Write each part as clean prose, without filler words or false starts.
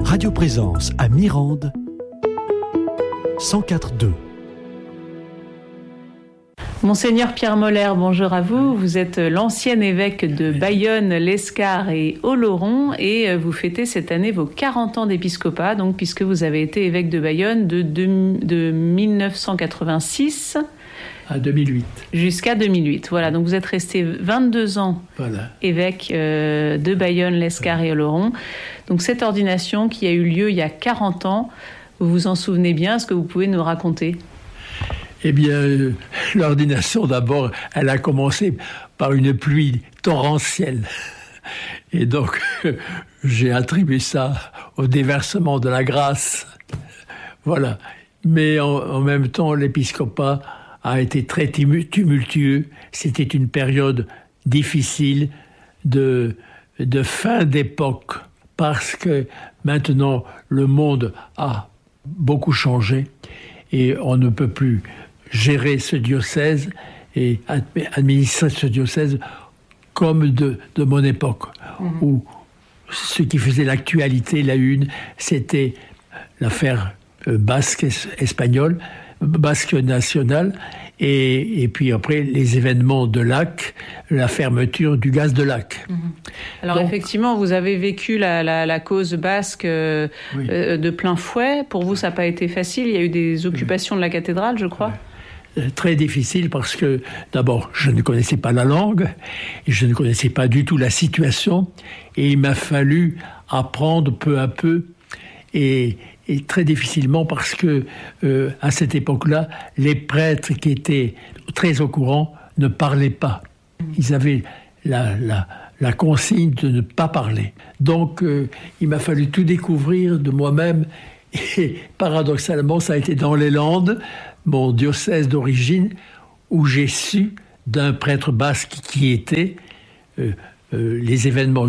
Radio Présence à Mirande, 104.2. Monseigneur Pierre Moller, bonjour à vous. Vous êtes l'ancien évêque de Bayonne, l'Escar et Oloron et vous fêtez cette année vos 40 ans d'épiscopat, donc puisque vous avez été évêque de Bayonne de 1986 à 2008. Jusqu'à 2008. Voilà, donc vous êtes resté 22 ans évêque de Bayonne, l'Escar et Oloron. Donc cette ordination qui a eu lieu il y a 40 ans, vous vous en souvenez bien? Est-ce que vous pouvez nous raconter? Eh bien, l'ordination, d'abord, elle a commencé par une pluie torrentielle. Et donc, j'ai attribué ça au déversement de la grâce. Voilà. Mais en même temps, l'épiscopat a été très tumultueux. C'était une période difficile de fin d'époque, parce que maintenant, le monde a beaucoup changé et on ne peut plus gérer ce diocèse et administrer ce diocèse comme de mon époque, où ce qui faisait l'actualité, la une, c'était l'affaire basque espagnole, basque nationale, et puis après les événements de Lac, la fermeture du gaz de Lac. Alors donc, effectivement, vous avez vécu la cause basque de plein fouet. Pour vous, ça n'a pas été facile. Il y a eu des occupations de la cathédrale, je crois. Très difficile parce que, d'abord, je ne connaissais pas la langue, et je ne connaissais pas du tout la situation, et il m'a fallu apprendre peu à peu, et très difficilement parce que, à cette époque-là, les prêtres qui étaient très au courant ne parlaient pas. Ils avaient la consigne de ne pas parler. Donc, il m'a fallu tout découvrir de moi-même, et paradoxalement, ça a été dans les Landes, mon diocèse d'origine, où j'ai su d'un prêtre basque qui était les événements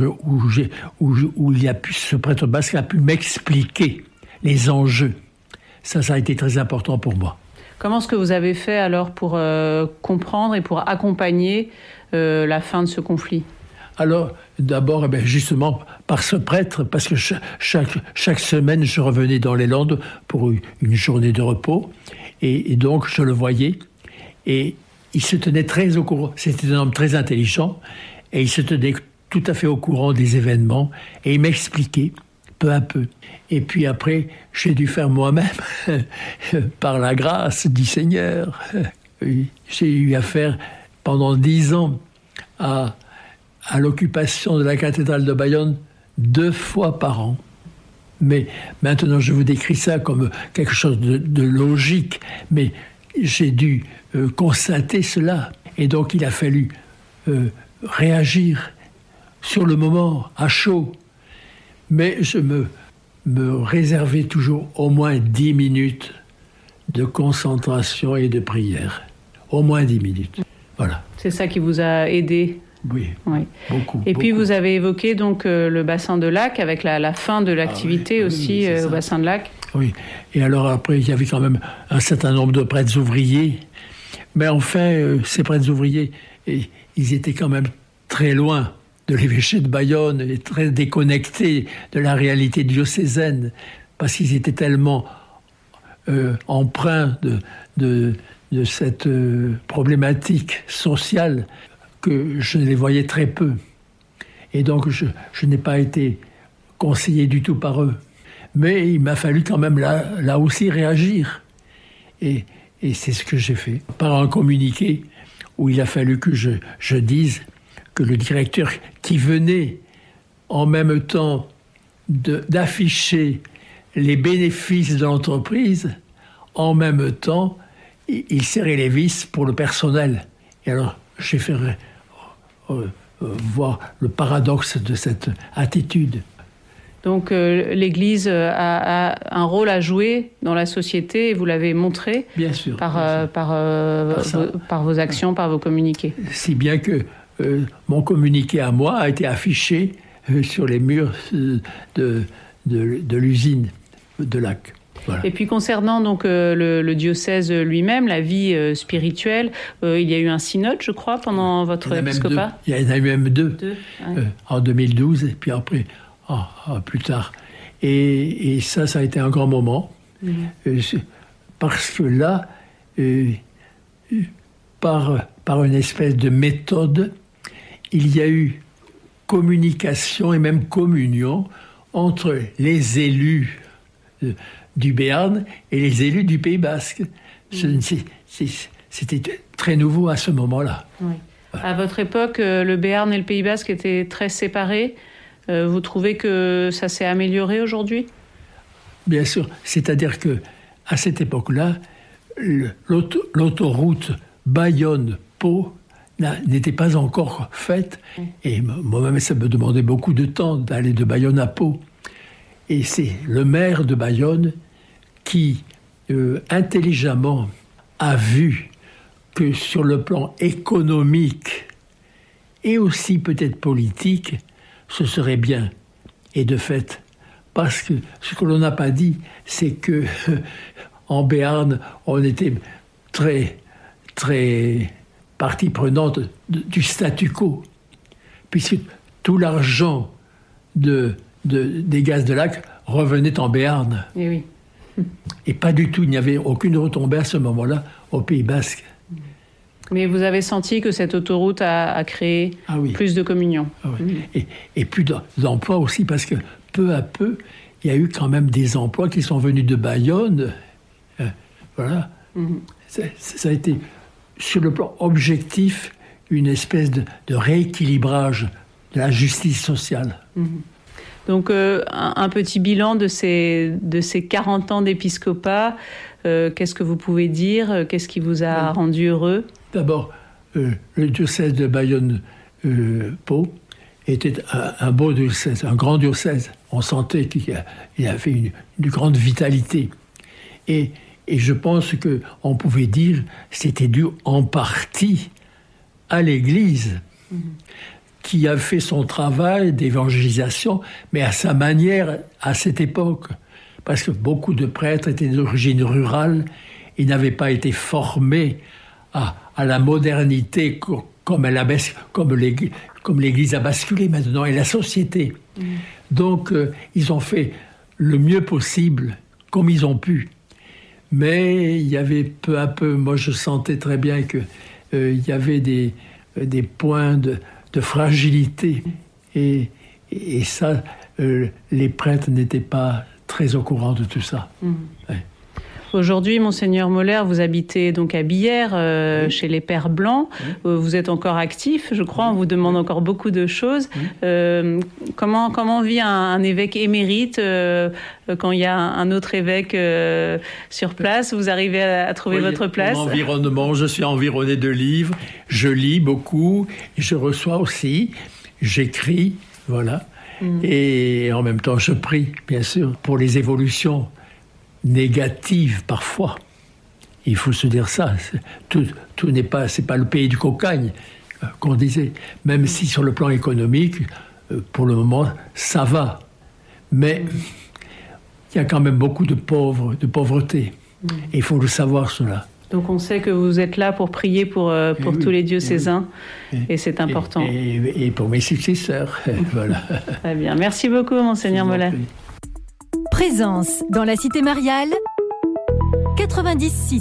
où ce prêtre basque a pu m'expliquer les enjeux. Ça a été très important pour moi. Comment est-ce que vous avez fait alors pour comprendre et pour accompagner la fin de ce conflit? Alors, d'abord, justement, par ce prêtre, parce que chaque semaine, je revenais dans les Landes pour une journée de repos, et donc je le voyais, et il se tenait très au courant. C'était un homme très intelligent, et il se tenait tout à fait au courant des événements, et il m'expliquait peu à peu. Et puis après, j'ai dû faire moi-même, par la grâce du Seigneur. J'ai eu affaire pendant 10 ans à l'occupation de la cathédrale de Bayonne 2 fois par an. Mais maintenant, je vous décris ça comme quelque chose de logique, mais j'ai dû constater cela. Et donc, il a fallu réagir sur le moment, à chaud. Mais je me réservais toujours au moins 10 minutes de concentration et de prière. Au moins 10 minutes. Voilà. C'est ça qui vous a aidé? Oui, beaucoup. Et puis vous avez évoqué donc le bassin de Lac avec la fin de l'activité au bassin de Lac. Oui, et alors après il y avait quand même un certain nombre de prêtres ouvriers, mais enfin ces prêtres ouvriers, ils étaient quand même très loin de l'évêché de Bayonne et très déconnectés de la réalité diocésaine, parce qu'ils étaient tellement empreints de cette problématique sociale que je les voyais très peu. Et donc, je n'ai pas été conseillé du tout par eux. Mais il m'a fallu quand même là aussi réagir. Et c'est ce que j'ai fait. Par un communiqué où il a fallu que je dise que le directeur qui venait en même temps d'afficher les bénéfices de l'entreprise, en même temps, il serrait les vis pour le personnel. Et alors, j'ai fait voir le paradoxe de cette attitude. Donc l'Église a un rôle à jouer dans la société et vous l'avez montré. Bien sûr, par vos actions, par vos communiqués. Si bien que mon communiqué à moi a été affiché sur les murs de l'usine de Lac. Voilà. Et puis concernant donc le diocèse lui-même, la vie spirituelle, il y a eu un synode, je crois, pendant votre épiscopat. Il y en a eu même deux. En 2012 et puis après, plus tard. Et ça a été un grand moment. Parce que là, par une espèce de méthode, il y a eu communication et même communion entre les élus du Béarn et les élus du Pays Basque. C'était très nouveau à ce moment-là. Oui. À votre époque, le Béarn et le Pays Basque étaient très séparés. Vous trouvez que ça s'est amélioré aujourd'hui ? Bien sûr. C'est-à-dire que à cette époque-là, l'autoroute Bayonne-Pau n'était pas encore faite. Et moi-même, ça me demandait beaucoup de temps d'aller de Bayonne à Pau. Et c'est le maire de Bayonne qui, intelligemment, a vu que sur le plan économique et aussi peut-être politique, ce serait bien. Et de fait, parce que ce que l'on n'a pas dit, c'est que en Béarn, on était très, très partie prenante du statu quo, puisque tout l'argent des gaz de lac revenait en Béarn. Et oui. Et pas du tout, il n'y avait aucune retombée à ce moment-là au Pays Basque. Mais vous avez senti que cette autoroute a créé plus de communion. Ah oui. Et plus d'emplois aussi, parce que peu à peu, il y a eu quand même des emplois qui sont venus de Bayonne. Voilà. Ça a été, sur le plan objectif, une espèce de rééquilibrage de la justice sociale. Donc, un petit bilan de ces 40 ans d'épiscopat. Qu'est-ce que vous pouvez dire ? Qu'est-ce qui vous a rendu heureux ? D'abord, le diocèse de Bayonne-Pau était un beau diocèse, un grand diocèse. On sentait qu'il avait une grande vitalité. Et je pense qu'on pouvait dire que c'était dû en partie à l'Église, qui a fait son travail d'évangélisation, mais à sa manière à cette époque. Parce que beaucoup de prêtres étaient d'origine rurale et n'avaient pas été formés à la modernité comme l'Église a basculé maintenant, et la société. Donc, ils ont fait le mieux possible, comme ils ont pu. Mais il y avait peu à peu, moi je sentais très bien qu'il y avait des points de fragilité. Et ça, les prêtres n'étaient pas très au courant de tout ça. Ouais. Aujourd'hui, Monseigneur Moller, vous habitez donc à Billère, chez les Pères Blancs. Vous êtes encore actif, je crois. On vous demande encore beaucoup de choses. Comment vit un évêque émérite quand il y a un autre évêque sur place? Vous arrivez à trouver votre place? Mon environnement, je suis environné de livres. Je lis beaucoup. Je reçois aussi. J'écris, voilà. Et en même temps, je prie, bien sûr, pour les évolutions négative parfois. Il faut se dire ça. Tout n'est pas, c'est pas le pays du cocagne qu'on disait. Même si sur le plan économique, pour le moment, ça va. Mais il y a quand même beaucoup de pauvreté. Et il faut le savoir, cela. Donc on sait que vous êtes là pour prier pour tous les diocésains. Et c'est important. Et pour mes successeurs. Voilà. Très bien. Merci beaucoup, Monseigneur Moller. Présence dans la Cité Mariale 96.